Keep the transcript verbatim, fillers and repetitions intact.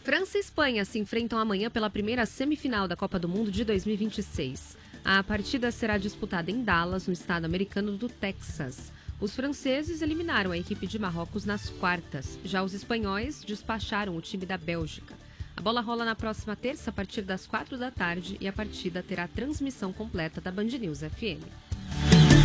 França e Espanha se enfrentam amanhã pela primeira semifinal da Copa do Mundo de dois mil e vinte e seis. A partida será disputada em Dallas, no estado americano do Texas. Os franceses eliminaram a equipe de Marrocos nas quartas. Já os espanhóis despacharam o time da Bélgica. A bola rola na próxima terça a partir das quatro da tarde e a partida terá transmissão completa da Band News F M.